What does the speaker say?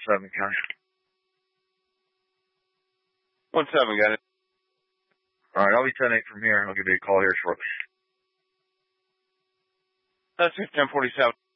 1-7, County. 1-7, got it. All right, I'll be 10-8 from here. I'll give you a call here shortly. That's 1047.